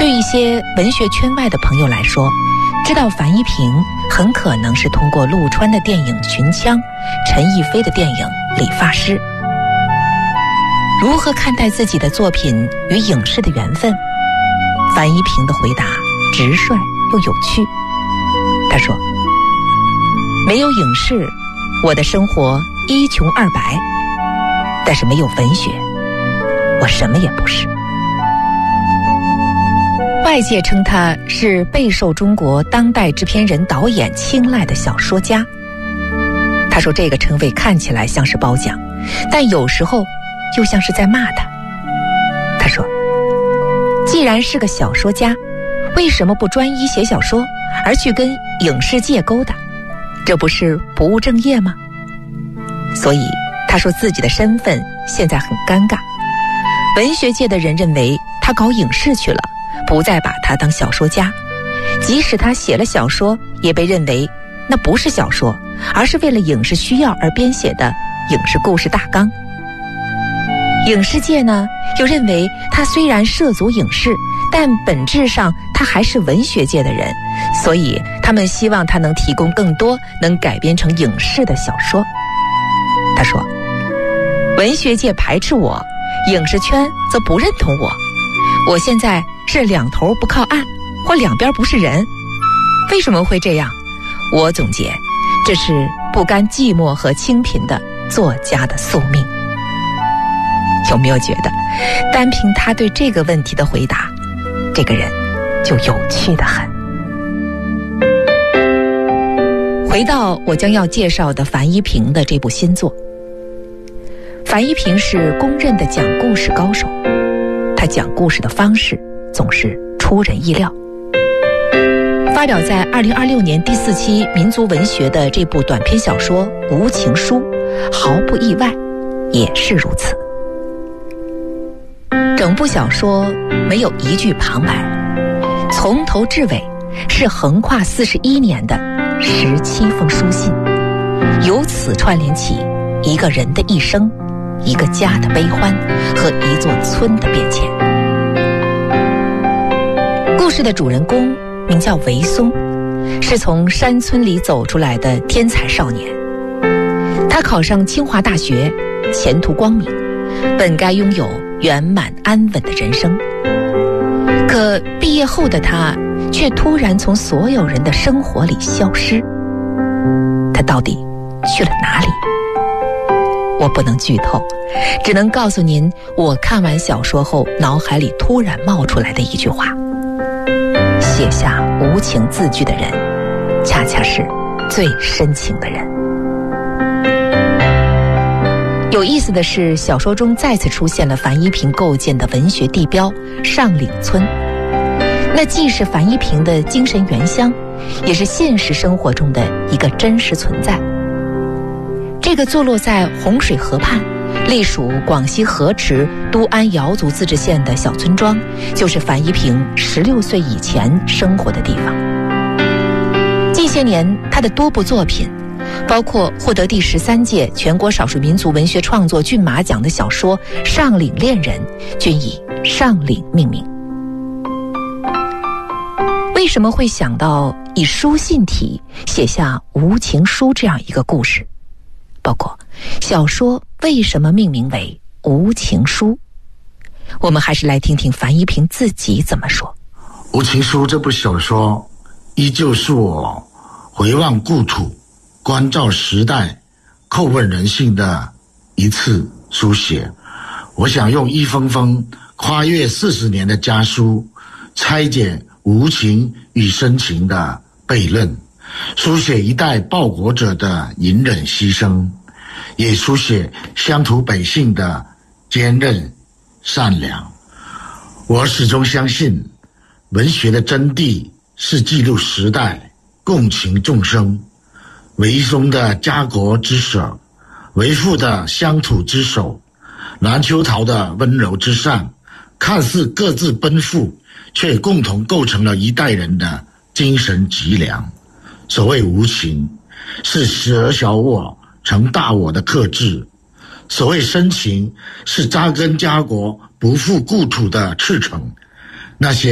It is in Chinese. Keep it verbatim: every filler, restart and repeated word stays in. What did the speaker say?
对一些文学圈外的朋友来说，知道樊一萍很可能是通过陆川的电影《群枪》，陈逸飞的电影《理发师》。如何看待自己的作品与影视的缘分？樊一萍的回答直率又有趣。他说，没有影视，我的生活一穷二白，但是没有文学，我什么也不是。外界称他是备受中国当代制片人导演青睐的小说家。他说这个称谓看起来像是褒奖，但有时候又像是在骂他。他说，既然是个小说家，为什么不专一写小说，而去跟影视界勾搭？这不是不务正业吗？所以他说自己的身份现在很尴尬。文学界的人认为他搞影视去了，不再把他当小说家，即使他写了小说，也被认为那不是小说，而是为了影视需要而编写的影视故事大纲。影视界呢，又认为他虽然涉足影视，但本质上他还是文学界的人，所以他们希望他能提供更多能改编成影视的小说。他说，文学界排斥我，影视圈则不认同我，我现在是两头不靠岸，或两边不是人。为什么会这样？我总结，这是不甘寂寞和清贫的作家的宿命。有没有觉得单凭他对这个问题的回答，这个人就有趣得很？回到我将要介绍的樊一萍的这部新作。樊一萍是公认的讲故事高手，他讲故事的方式总是出人意料。发表在二零二六年第四期民族文学的这部短篇小说《无情书》，毫不意外，也是如此。整部小说没有一句旁白，从头至尾是横跨四十一年的十七封书信，由此串联起一个人的一生，一个家的悲欢和一座村的变迁。故事的主人公名叫韦松，是从山村里走出来的天才少年。他考上清华大学，前途光明，本该拥有圆满安稳的人生。可毕业后的他却突然从所有人的生活里消失。他到底去了哪里？我不能剧透，只能告诉您我看完小说后脑海里突然冒出来的一句话：写下无情字句的人，恰恰是最深情的人。有意思的是，小说中再次出现了樊一萍构建的文学地标上岭村。那既是樊一萍的精神原乡，也是现实生活中的一个真实存在。这个坐落在洪水河畔，隶属广西河池都安瑶族自治县的小村庄，就是樊一萍十六岁以前生活的地方。近些年，他的多部作品，包括获得第十三届全国少数民族文学创作骏马奖的小说《上岭恋人》，均以上岭命名。为什么会想到以书信体写下《无情书》这样一个故事？包括小说为什么命名为《无情书》？我们还是来听听樊一萍自己怎么说。 《无情书》这部小说依旧是我回望故土、关照时代、叩问人性的一次书写。我想用一封封跨越四十年的家书，拆解无情与深情的悖论，书写一代报国者的隐忍牺牲，也书写乡土百姓的坚韧善良。我始终相信，文学的真谛是记录时代、共情众生。韦松的家国之舍，韦父的乡土之守，蓝秋桃的温柔之善，看似各自奔赴，却共同构成了一代人的精神脊梁。所谓无情，是时而小我成大我的克制；所谓深情，是扎根家国不负故土的赤诚。那些